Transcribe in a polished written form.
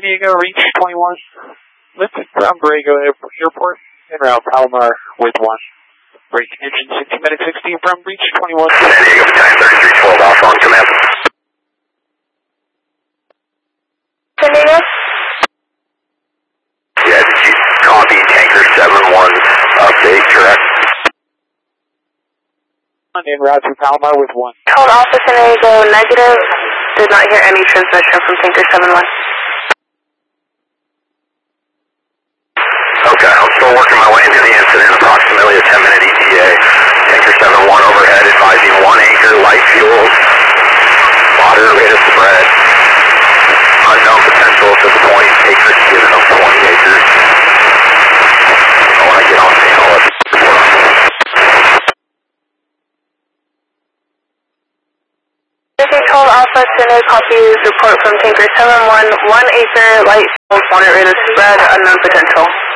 Diego, reach 21. Lifted from Borrego Airport, en route Palomar with 1. Breaking engine 60 minutes 16 from reach 21. San Diego, battalion 3312, Alpha on command. San Diego? Yeah, did you copy tanker 71 update, correct? En route to Palomar with 1. Hold Alpha San Diego, negative. Did not hear any transmission from tanker 71. Okay, I'm still working my way into the incident, approximately a 10-minute ETA. Tanker 71 overhead, advising 1 anchor, light fuel, moderate rate of spread, unknown potential at this point, acres given of 20 acres. I want to get on scene, I'll let you report on this. Hold Alpha San Diego, copies report from tanker 71, 1 acre, light fuel, moderate rate of spread, unknown potential.